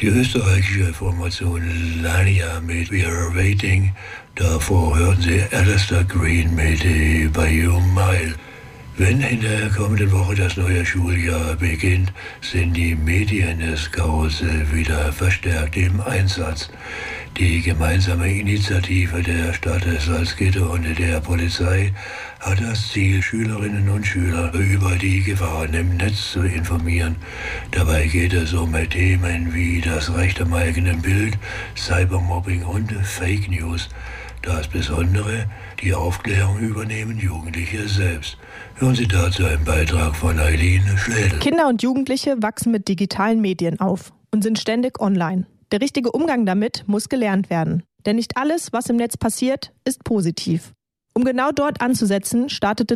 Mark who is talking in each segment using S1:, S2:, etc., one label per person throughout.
S1: Die österreichische Formation Lania mit We Are Waiting. Davor hören Sie Alistair Green mit By Your Mile. Wenn in der kommenden Woche das neue Schuljahr beginnt, sind die Medien-Scouts wieder verstärkt im Einsatz. Die gemeinsame Initiative der Stadt Salzgitter und der Polizei hat das Ziel, Schülerinnen und Schüler über die Gefahren im Netz zu informieren. Dabei geht es um Themen wie das Recht am eigenen Bild, Cybermobbing und Fake News. Das Besondere, die Aufklärung übernehmen Jugendliche selbst. Hören Sie dazu einen Beitrag von Eileen Schlädel.
S2: Kinder und Jugendliche wachsen mit digitalen Medien auf und sind ständig online. Der richtige Umgang damit muss gelernt werden. Denn nicht alles, was im Netz passiert, ist positiv. Um genau dort anzusetzen, startete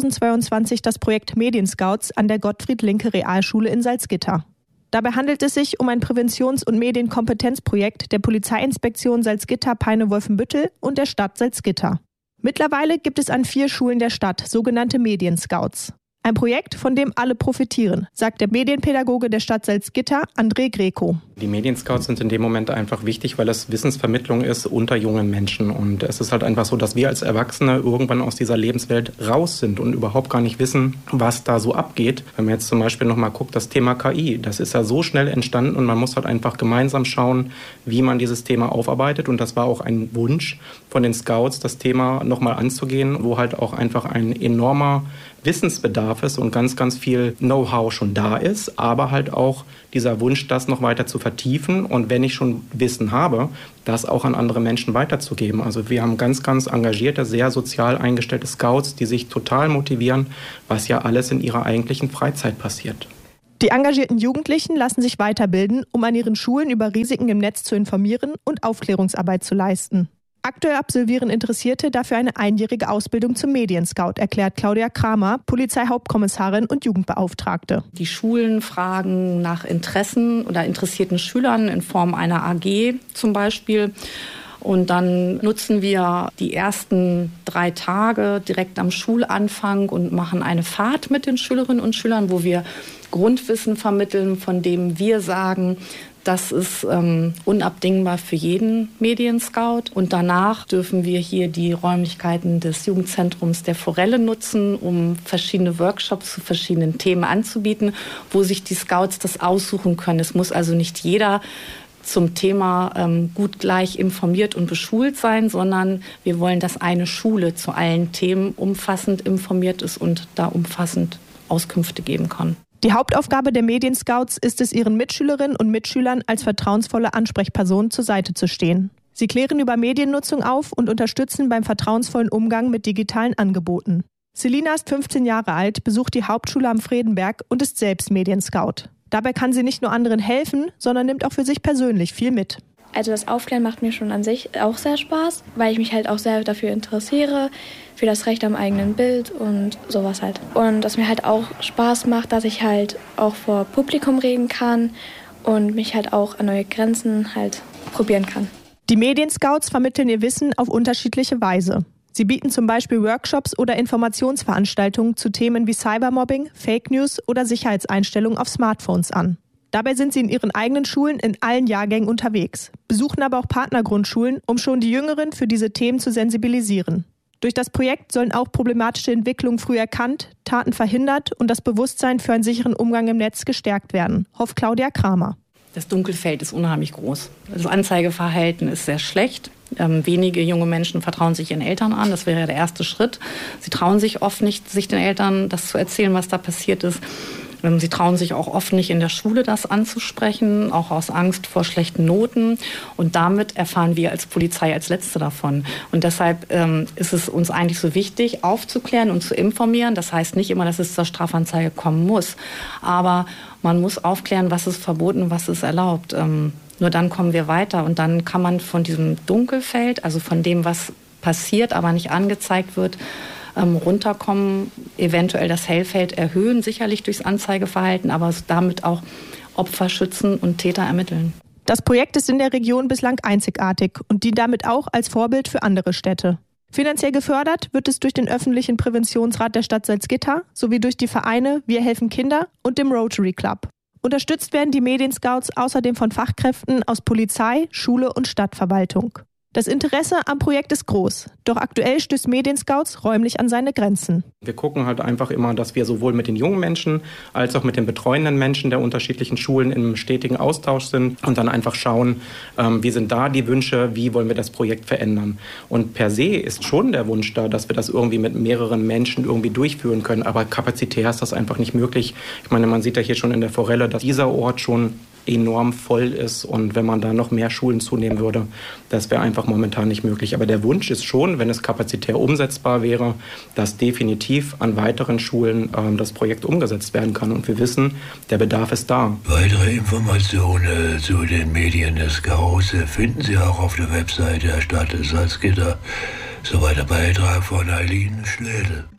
S2: 2022 das Projekt Medienscouts an der Gottfried-Linke-Realschule in Salzgitter. Dabei handelt es sich um ein Präventions- und Medienkompetenzprojekt der Polizeiinspektion Salzgitter-Peine-Wolfenbüttel und der Stadt Salzgitter. Mittlerweile gibt es an 4 Schulen der Stadt sogenannte Medienscouts. Ein Projekt, von dem alle profitieren, sagt der Medienpädagoge der Stadt Salzgitter, André Greco.
S3: Die Medienscouts sind in dem Moment einfach wichtig, weil es Wissensvermittlung ist unter jungen Menschen. Und es ist halt einfach so, dass wir als Erwachsene irgendwann aus dieser Lebenswelt raus sind und überhaupt gar nicht wissen, was da so abgeht. Wenn man jetzt zum Beispiel nochmal guckt, das Thema KI, das ist ja so schnell entstanden und man muss halt einfach gemeinsam schauen, wie man dieses Thema aufarbeitet. Und das war auch ein Wunsch von den Scouts, das Thema nochmal anzugehen, wo halt auch einfach ein enormer Wissensbedarf ist und ganz, ganz viel Know-how schon da ist, aber halt auch dieser Wunsch, das noch weiter zu vertiefen und wenn ich schon Wissen habe, das auch an andere Menschen weiterzugeben. Also wir haben ganz, ganz engagierte, sehr sozial eingestellte Scouts, die sich total motivieren, was ja alles in ihrer eigentlichen Freizeit passiert.
S2: Die engagierten Jugendlichen lassen sich weiterbilden, um an ihren Schulen über Risiken im Netz zu informieren und Aufklärungsarbeit zu leisten. Aktuell absolvieren Interessierte dafür eine einjährige Ausbildung zum Medienscout, erklärt Claudia Kramer, Polizeihauptkommissarin und Jugendbeauftragte.
S4: Die Schulen fragen nach Interessen oder interessierten Schülern in Form einer AG zum Beispiel. Und dann nutzen wir die ersten 3 Tage direkt am Schulanfang und machen eine Fahrt mit den Schülerinnen und Schülern, wo wir Grundwissen vermitteln, von dem wir sagen, das ist unabdingbar für jeden Medienscout. Und danach dürfen wir hier die Räumlichkeiten des Jugendzentrums der Forelle nutzen, um verschiedene Workshops zu verschiedenen Themen anzubieten, wo sich die Scouts das aussuchen können. Es muss also nicht jeder zum Thema gut gleich informiert und beschult sein, sondern wir wollen, dass eine Schule zu allen Themen umfassend informiert ist und da umfassend Auskünfte geben kann.
S2: Die Hauptaufgabe der Medienscouts ist es, ihren Mitschülerinnen und Mitschülern als vertrauensvolle Ansprechpersonen zur Seite zu stehen. Sie klären über Mediennutzung auf und unterstützen beim vertrauensvollen Umgang mit digitalen Angeboten. Selina ist 15 Jahre alt, besucht die Hauptschule am Fredenberg und ist selbst Medienscout. Dabei kann sie nicht nur anderen helfen, sondern nimmt auch für sich persönlich viel mit.
S5: Also das Aufklären macht mir schon an sich auch sehr Spaß, weil ich mich halt auch sehr dafür interessiere, für das Recht am eigenen Bild und sowas halt. Und was mir halt auch Spaß macht, dass ich halt auch vor Publikum reden kann und mich halt auch an neue Grenzen halt probieren kann.
S2: Die Medienscouts vermitteln ihr Wissen auf unterschiedliche Weise. Sie bieten zum Beispiel Workshops oder Informationsveranstaltungen zu Themen wie Cybermobbing, Fake News oder Sicherheitseinstellungen auf Smartphones an. Dabei sind sie in ihren eigenen Schulen in allen Jahrgängen unterwegs, besuchen aber auch Partnergrundschulen, um schon die Jüngeren für diese Themen zu sensibilisieren. Durch das Projekt sollen auch problematische Entwicklungen früh erkannt, Taten verhindert und das Bewusstsein für einen sicheren Umgang im Netz gestärkt werden, hofft Claudia Kramer.
S4: Das Dunkelfeld ist unheimlich groß. Das Anzeigeverhalten ist sehr schlecht. Wenige junge Menschen vertrauen sich ihren Eltern an. Das wäre ja der erste Schritt. Sie trauen sich oft nicht, sich den Eltern das zu erzählen, was da passiert ist. Sie trauen sich auch oft nicht in der Schule das anzusprechen, auch aus Angst vor schlechten Noten. Und damit erfahren wir als Polizei als Letzte davon. Und deshalb ist es uns eigentlich so wichtig, aufzuklären und zu informieren. Das heißt nicht immer, dass es zur Strafanzeige kommen muss. Aber man muss aufklären, was ist verboten, was ist erlaubt. Nur dann kommen wir weiter. Und dann kann man von diesem Dunkelfeld, also von dem, was passiert, aber nicht angezeigt wird, runterkommen, eventuell das Hellfeld erhöhen, sicherlich durchs Anzeigeverhalten, aber damit auch Opfer schützen und Täter ermitteln.
S2: Das Projekt ist in der Region bislang einzigartig und dient damit auch als Vorbild für andere Städte. Finanziell gefördert wird es durch den öffentlichen Präventionsrat der Stadt Salzgitter sowie durch die Vereine Wir helfen Kinder und dem Rotary Club. Unterstützt werden die Medienscouts außerdem von Fachkräften aus Polizei, Schule und Stadtverwaltung. Das Interesse am Projekt ist groß, doch aktuell stößt Medienscouts räumlich an seine Grenzen.
S3: Wir gucken halt einfach immer, dass wir sowohl mit den jungen Menschen als auch mit den betreuenden Menschen der unterschiedlichen Schulen im stetigen Austausch sind und dann einfach schauen, wie sind da die Wünsche, wie wollen wir das Projekt verändern. Und per se ist schon der Wunsch da, dass wir das irgendwie mit mehreren Menschen irgendwie durchführen können, aber kapazitär ist das einfach nicht möglich. Ich meine, man sieht ja hier schon in der Forelle, dass dieser Ort schon enorm voll ist und wenn man da noch mehr Schulen zunehmen würde, das wäre einfach momentan nicht möglich. Aber der Wunsch ist schon, wenn es kapazitär umsetzbar wäre, dass definitiv an weiteren Schulen das Projekt umgesetzt werden kann. Und wir wissen, der Bedarf ist da.
S1: Weitere Informationen zu den Medien des Scouts finden Sie auch auf der Webseite der Stadt Salzgitter. Soweit der Beitrag von Eileen Schlädel.